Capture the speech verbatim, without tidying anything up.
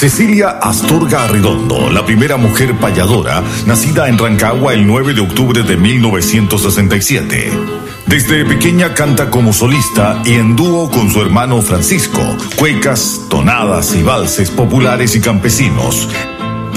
Cecilia Astorga Arredondo, la primera mujer payadora, nacida en Rancagua el nueve de octubre de mil novecientos sesenta y siete. Desde pequeña canta como solista y en dúo con su hermano Francisco, cuecas, tonadas y valses populares y campesinos.